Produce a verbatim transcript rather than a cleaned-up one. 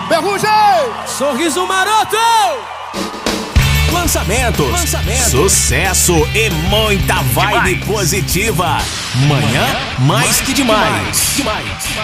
Ferrugem! Sorriso Maroto! Lançamentos, Lançamento. Sucesso e muita vibe demais. Positiva. Manhã, mais que demais. demais.